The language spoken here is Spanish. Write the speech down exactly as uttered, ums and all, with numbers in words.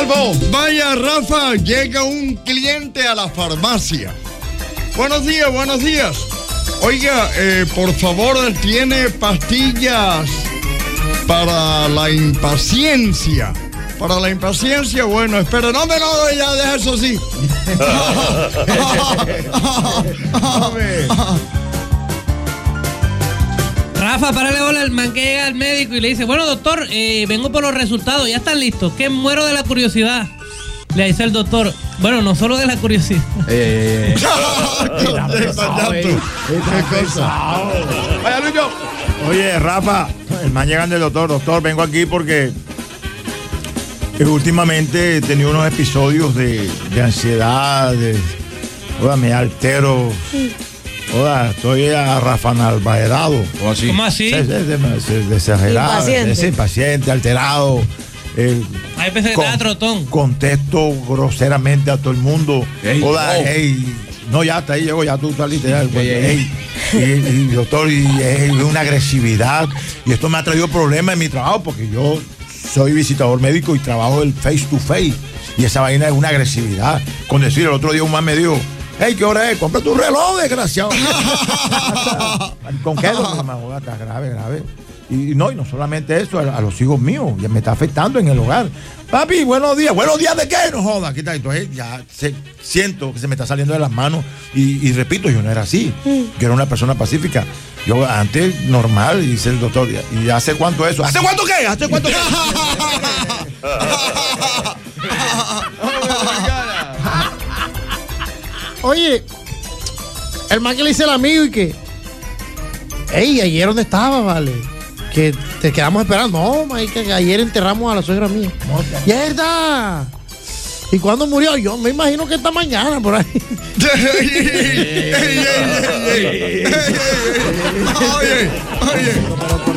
Equipo, vaya Rafa, llega un cliente a la farmacia. Buenos días, buenos días. Oiga, eh, por favor, ¿tiene pastillas para la impaciencia? Para la impaciencia, bueno, espera, no me no, ya deja eso así. Rafa, párale bola al man que llega al médico y le dice, bueno, doctor, eh, vengo por los resultados, ya están listos, que muero de la curiosidad. Le dice el doctor, bueno, no solo de la curiosidad. Eh, Vaya, Lucho. Oye, Rafa, el man llegando del doctor, doctor, vengo aquí porque eh, últimamente he tenido unos episodios de, de ansiedad, de, oiga, me altero. Oiga, estoy arrafanalbaedado. ¿Cómo así? ¿Cómo así? Exagerado, Impaciente. impaciente, alterado. Eh, Ahí pensé que con- estaba trotón. Contesto groseramente a todo el mundo. Ey, Oiga, oh. hey, no, ya hasta ahí llego, ya tú estás literal. Ey, ey, Ey, y, y, doctor, y es una agresividad. Y esto me ha traído problemas en mi trabajo porque yo soy visitador médico y trabajo el face to face. Y esa vaina es una agresividad. Con decir, el otro día un man me dijo, hey, ¿qué hora es? Compra tu reloj, desgraciado. ¿Con qué? Está grave, grave. Y no, y no solamente eso, a, a los hijos míos, ya me está afectando en el hogar. Papi, buenos días. ¿Buenos días de qué? No jodas. ¿Qué tal? Entonces ya se, siento que se me está saliendo de las manos. Y, y repito, yo no era así. Yo era una persona pacífica. Yo antes, normal, dice el doctor. ¿Y hace cuánto eso? ¿Hace cuánto qué? ¿Hace cuánto qué? Oye, el man que le dice al amigo y que, ey, ayer dónde estaba, vale, que te quedamos esperando. No, marica, que ayer enterramos a la suegra mía. ¡Mierda! ¿Y cuándo murió? Yo me imagino que esta mañana por ahí. Oye, oye.